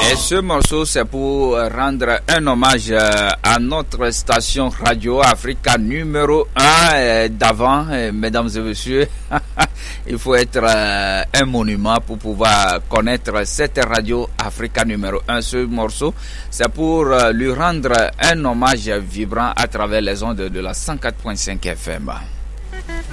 Et ce morceau, c'est pour rendre un hommage à notre station Radio Africa numéro 1 d'avant, mesdames et messieurs. Il faut être un monument pour pouvoir connaître cette Radio Africa numéro 1. Ce morceau, c'est pour lui rendre un hommage vibrant à travers les ondes de la 104.5 FM.